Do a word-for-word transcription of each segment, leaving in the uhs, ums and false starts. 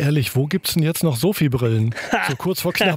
ehrlich, wo gibt's denn jetzt noch Sophie-Brillen? So kurz vor knapp.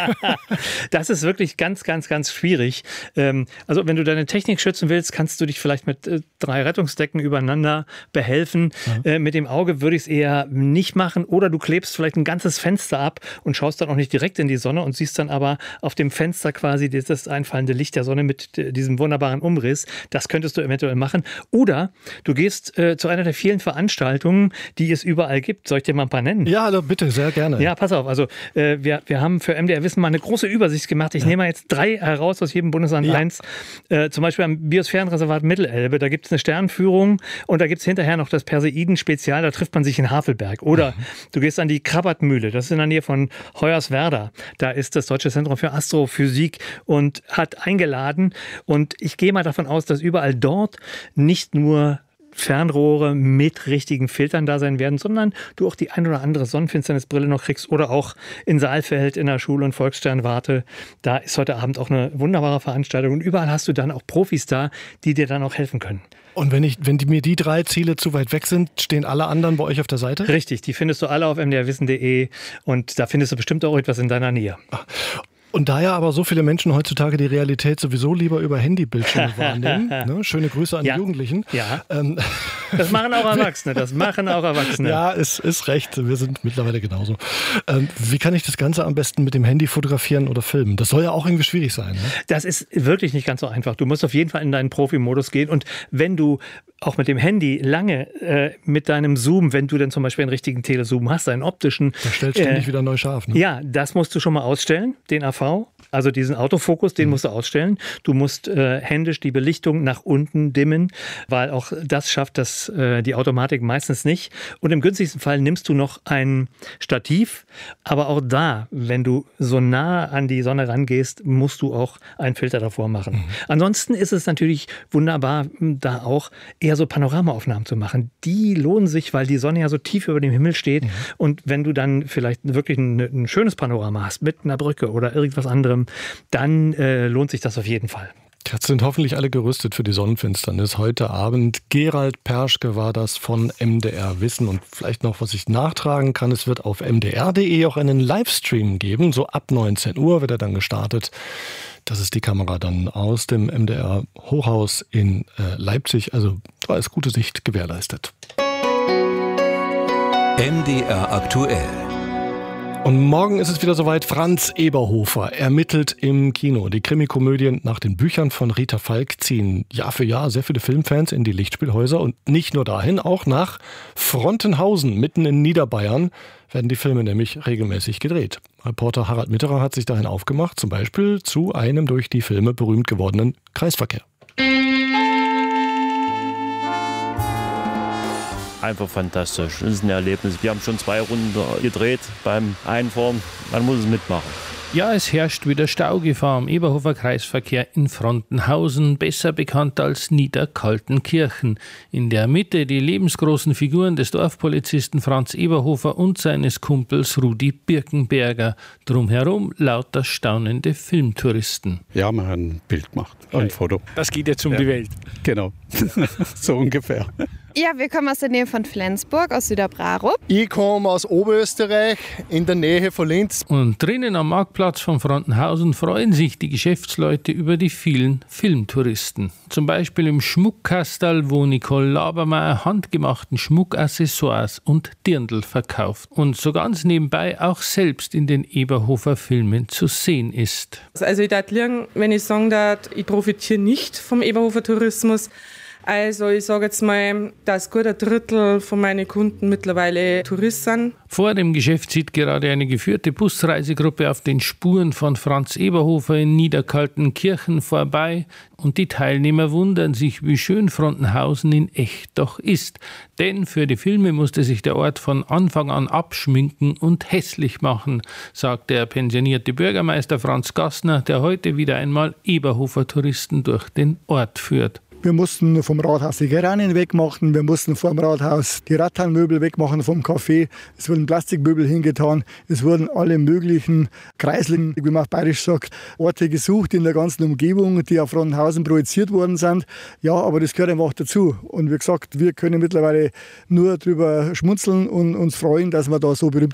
Das ist wirklich ganz, ganz, ganz schwierig. Ähm, also wenn du deine Technik schützen willst, kannst du dich vielleicht mit äh, drei Rettungsdecken übereinander behelfen. Mhm. Äh, mit dem Auge würde ich es eher nicht machen. Oder du klebst vielleicht ein ganzes Fenster ab und schaust dann auch nicht direkt in die Sonne und siehst dann aber auf dem Fenster quasi das einfallende Licht der Sonne mit diesem wunderbaren Umriss. Das könntest du eventuell machen. Oder du gehst äh, zu einer der vielen Veranstaltungen, die es überall gibt. Soll ich dir mal ein paar nennen? Ja, also bitte, sehr gerne. Ja, pass auf. Also äh, wir, wir haben für M D R Wissen mal eine große Übersicht gemacht. Ich ja. nehme mal jetzt drei heraus aus jedem Bundesland ja. eins. Äh, zum Beispiel am Biosphärenreservat Mittelelbe. Da gibt es eine Sternenführung und da gibt es hinterher noch das Perseiden-Spezial. Da trifft man sich in Havelberg. Oder mhm. du gehst an die Krabbertmühle. Das ist in der Nähe von Hoyerswerda. Da ist das Deutsche Zentrum für Astrophysik und hat eingeladen. Und ich gehe mal davon aus, dass überall dort nicht nur Fernrohre mit richtigen Filtern da sein werden, sondern du auch die ein oder andere Sonnenfinsternisbrille noch kriegst oder auch in Saalfeld in der Schul- und Volkssternwarte. Da ist heute Abend auch eine wunderbare Veranstaltung und überall hast du dann auch Profis da, die dir dann auch helfen können. Und wenn ich, wenn die, mir die drei Ziele zu weit weg sind, stehen alle anderen bei euch auf der Seite? Richtig, die findest du alle auf m d r wissen punkt d e und da findest du bestimmt auch etwas in deiner Nähe. Ach. Und da ja aber so viele Menschen heutzutage die Realität sowieso lieber über Handybildschirme wahrnehmen, ne? Schöne Grüße an ja. die Jugendlichen. Ja. Ähm. Das machen auch Erwachsene, das machen auch Erwachsene. Ja, es ist recht, wir sind mittlerweile genauso. Ähm, wie kann ich das Ganze am besten mit dem Handy fotografieren oder filmen? Das soll ja auch irgendwie schwierig sein. Ne? Das ist wirklich nicht ganz so einfach. Du musst auf jeden Fall in deinen Profi-Modus gehen und wenn du auch mit dem Handy lange äh, mit deinem Zoom, wenn du dann zum Beispiel einen richtigen Telezoom hast, einen optischen. Da stellst du ständig äh, wieder neu scharf. Ne? Ja, das musst du schon mal ausstellen, den A V. Also diesen Autofokus, den mhm. musst du ausstellen. Du musst äh, händisch die Belichtung nach unten dimmen, weil auch das schafft das, äh, die Automatik meistens nicht. Und im günstigsten Fall nimmst du noch ein Stativ. Aber auch da, wenn du so nah an die Sonne rangehst, musst du auch einen Filter davor machen. Mhm. Ansonsten ist es natürlich wunderbar, da auch eher so Panoramaaufnahmen zu machen. Die lohnen sich, weil die Sonne ja so tief über dem Himmel steht. Mhm. Und wenn du dann vielleicht wirklich ein, ein schönes Panorama hast mit einer Brücke oder irgendwas anderem, dann äh, lohnt sich das auf jeden Fall. Jetzt sind hoffentlich alle gerüstet für die Sonnenfinsternis heute Abend. Gerald Perschke war das von M D R Wissen. Und vielleicht noch, was ich nachtragen kann, es wird auf m d r punkt d e auch einen Livestream geben. So ab neunzehn Uhr wird er dann gestartet. Das ist die Kamera dann aus dem M D R Hochhaus in äh, Leipzig. Also da ist gute Sicht gewährleistet. M D R aktuell. Und morgen ist es wieder soweit. Franz Eberhofer ermittelt im Kino. Die Krimikomödien nach den Büchern von Rita Falk ziehen Jahr für Jahr sehr viele Filmfans in die Lichtspielhäuser. Und nicht nur dahin, auch nach Frontenhausen, mitten in Niederbayern, werden die Filme nämlich regelmäßig gedreht. Reporter Harald Mitterer hat sich dahin aufgemacht, zum Beispiel zu einem durch die Filme berühmt gewordenen Kreisverkehr. Einfach fantastisch. Das ist ein Erlebnis. Wir haben schon zwei Runden gedreht beim Einfahren. Man muss es mitmachen. Ja, es herrscht wieder Staugefahr am Eberhofer Kreisverkehr in Frontenhausen, besser bekannt als Niederkaltenkirchen. In der Mitte die lebensgroßen Figuren des Dorfpolizisten Franz Eberhofer und seines Kumpels Rudi Birkenberger. Drumherum lauter staunende Filmtouristen. Ja, wir haben ein Bild gemacht, ein Foto. Das geht jetzt um ja. die Welt. Genau, so ungefähr. Ja, wir kommen aus der Nähe von Flensburg, aus Süderbrarup. Ich komme aus Oberösterreich, in der Nähe von Linz. Und drinnen am Marktplatz von Frontenhausen freuen sich die Geschäftsleute über die vielen Filmtouristen. Zum Beispiel im Schmuckkastal, wo Nicole Labermeier handgemachten Schmuckaccessoires und Dirndl verkauft. Und so ganz nebenbei auch selbst in den Eberhofer Filmen zu sehen ist. Also ich darf liegen, wenn ich sagen darf, ich profitiere nicht vom Eberhofer Tourismus. Also ich sage jetzt mal, dass gut ein Drittel von meinen Kunden mittlerweile Touristen sind. Vor dem Geschäft zieht gerade eine geführte Busreisegruppe auf den Spuren von Franz Eberhofer in Niederkaltenkirchen vorbei. Und die Teilnehmer wundern sich, wie schön Frontenhausen in echt doch ist. Denn für die Filme musste sich der Ort von Anfang an abschminken und hässlich machen, sagt der pensionierte Bürgermeister Franz Gassner, der heute wieder einmal Eberhofer-Touristen durch den Ort führt. Wir mussten vom Rathaus die Geranien wegmachen, wir mussten vom Rathaus die Rattanmöbel wegmachen vom Café. Es wurden Plastikmöbel hingetan, es wurden alle möglichen Kreisling, wie man auf Bayerisch sagt, Orte gesucht in der ganzen Umgebung, die auf Frontenhausen projiziert worden sind. Ja, aber das gehört einfach dazu. Und wie gesagt, wir können mittlerweile nur darüber schmunzeln und uns freuen, dass wir da so berühmt